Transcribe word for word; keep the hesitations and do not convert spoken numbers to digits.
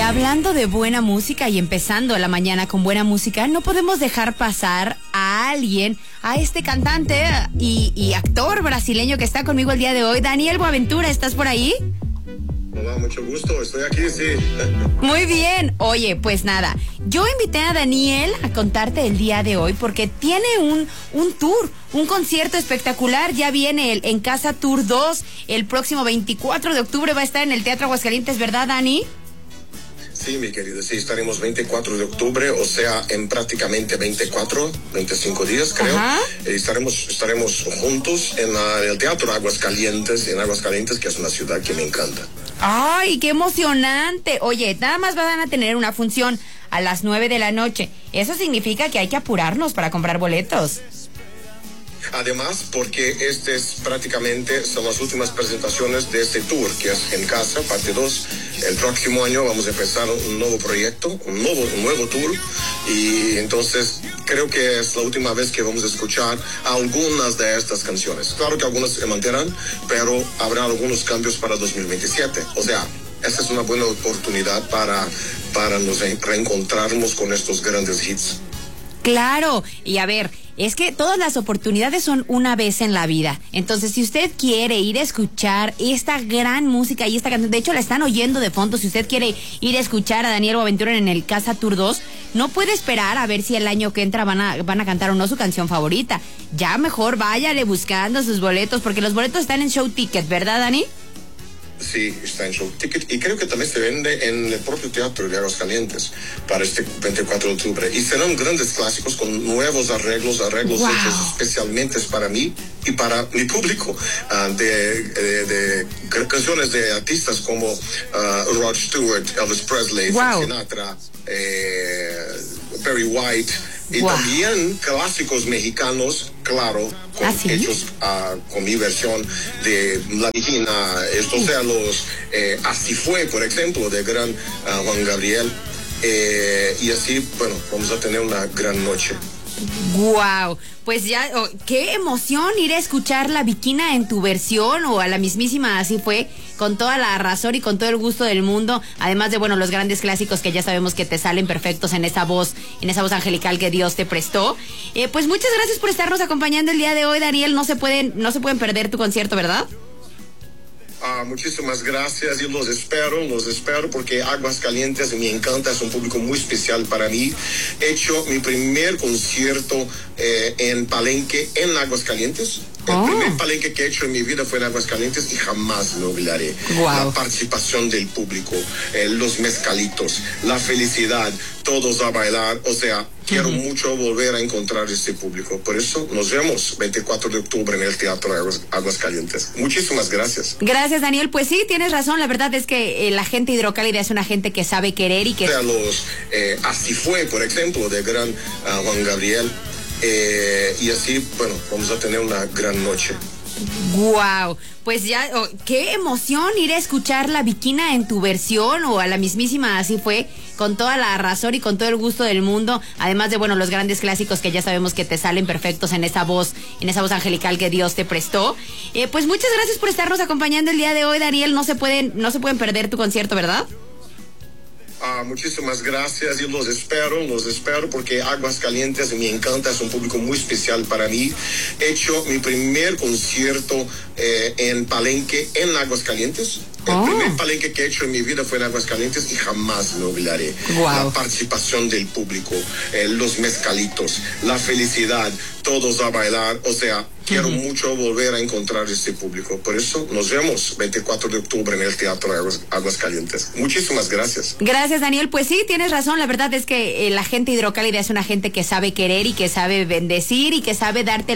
hablando de buena música y empezando la mañana con buena música, no podemos dejar pasar a alguien, a este cantante y, y actor brasileño que está conmigo el día de hoy. Daniel Boaventura, ¿estás por ahí? Hola, mucho gusto, estoy aquí, sí. Muy bien. Oye, pues nada, yo invité a Daniel a contarte el día de hoy porque tiene un, un tour, un concierto espectacular. Ya viene el En Casa Tour dos, el próximo veinticuatro de octubre va a estar en el Teatro Aguascalientes, ¿verdad, Dani? Sí, mi querido, sí, estaremos veinticuatro de octubre, o sea, en prácticamente veinticuatro, veinticinco días, creo. Eh, estaremos estaremos juntos en, la, en el Teatro Aguascalientes, en Aguascalientes, que es una ciudad que me encanta. ¡Ay, qué emocionante! Oye, nada más van a tener una función a las nueve de la noche. Eso significa que hay que apurarnos para comprar boletos. Además, porque este es prácticamente, son las últimas presentaciones de este tour, que es En Casa, parte dos. El próximo año vamos a empezar un nuevo proyecto, un nuevo, un nuevo tour, y entonces creo que es la última vez que vamos a escuchar algunas de estas canciones. Claro que algunas se mantendrán, pero habrá algunos cambios para dos mil veintisiete. O sea, esta es una buena oportunidad para, para nos reencontrarnos con estos grandes hits. Claro, y a ver, es que todas las oportunidades son una vez en la vida. Entonces, si usted quiere ir a escuchar esta gran música y esta canción, de hecho la están oyendo de fondo, si usted quiere ir a escuchar a Daniel Boaventura en el Casa Tour dos, no puede esperar a ver si el año que entra van a, van a cantar o no su canción favorita. Ya mejor váyale buscando sus boletos, porque los boletos están en Show Ticket, ¿verdad, Dani? Sí, está en Show Ticket y creo que también se vende en el propio Teatro de Aguascalientes para este veinticuatro de octubre. Y serán grandes clásicos con nuevos arreglos, arreglos wow. hechos especialmente para mí y para mi público, uh, de, de, de canciones de artistas como uh, Rod Stewart, Elvis Presley, wow. Sinatra, eh, Barry White. Y wow. también clásicos mexicanos, claro, con, ¿Ah, sí? hechos uh, con mi versión de La Vigina, estos sean los eh, Así Fue, por ejemplo, de gran uh, Juan Gabriel. Eh, y así, bueno, vamos a tener una gran noche. Wow, pues ya, oh, qué emoción ir a escuchar La Bikina en tu versión o a la mismísima Así Fue, con toda la razón y con todo el gusto del mundo, además de, bueno, los grandes clásicos que ya sabemos que te salen perfectos en esa voz, en esa voz angelical que Dios te prestó. Eh, pues muchas gracias por estarnos acompañando el día de hoy, Daniel. No se pueden, no se pueden perder tu concierto, ¿verdad? Ah, muchísimas gracias y los espero, los espero porque Aguascalientes me encanta, es un público muy especial para mí. He hecho mi primer concierto eh, en Palenque en Aguascalientes. El oh. primer palenque que he hecho en mi vida fue en Aguascalientes y jamás lo olvidaré. Wow. La participación del público, eh, los mezcalitos, la felicidad, todos a bailar. O sea, quiero uh-huh. mucho volver a encontrar este público. Por eso nos vemos veinticuatro de octubre en el Teatro Aguas, Aguascalientes. Muchísimas gracias. Gracias, Daniel. Pues sí, tienes razón. La verdad es que eh, la gente hidrocálida es una gente que sabe querer y que... O sea, los eh, Así Fue, por ejemplo, de gran uh, Juan Gabriel. Eh, y así, bueno, vamos a tener una gran noche. Wow, pues ya, oh, qué emoción ir a escuchar La Bikina en tu versión o a la mismísima Así Fue, con toda la razón y con todo el gusto del mundo, además de, bueno, los grandes clásicos que ya sabemos que te salen perfectos en esa voz, en esa voz angelical que Dios te prestó. Eh, pues muchas gracias por estarnos acompañando el día de hoy, Daniel. No se pueden, no se pueden perder tu concierto, ¿verdad? Ah, muchísimas gracias y los espero, los espero porque Aguascalientes me encanta, es un público muy especial para mí. He hecho mi primer concierto eh, en Palenque en Aguascalientes. El oh. primer palenque que he hecho en mi vida fue en Aguascalientes y jamás lo olvidaré. Wow. La participación del público, eh, los mezcalitos, la felicidad, todos a bailar. O sea, quiero uh-huh. mucho volver a encontrar este público. Por eso nos vemos veinticuatro de octubre en el Teatro Aguas, Aguascalientes. Muchísimas gracias. Gracias, Daniel. Pues sí, tienes razón. La verdad es que eh, la gente hidrocálida es una gente que sabe querer y que sabe bendecir y que sabe darte